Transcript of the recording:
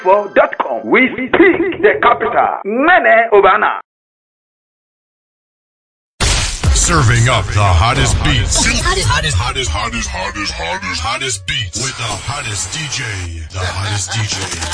for.com. We speak the capital. Mene Obana. Serving up the hottest beats. Hottest beats With the hottest DJ.